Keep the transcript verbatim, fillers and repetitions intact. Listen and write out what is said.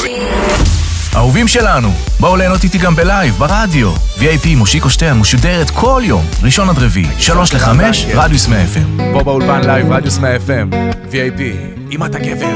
אהובים שלנו, בואו ליהנות איתי גם בלייב, ברדיו. וי איי פי מושיקו שטרן משודרת כל יום, ראשון עד רביעי, שלוש לחמש, רדיוס מאה אף אם. פה באולפן לייב, רדיוס מאה אף אם, וי איי פי, אם אתה גבר.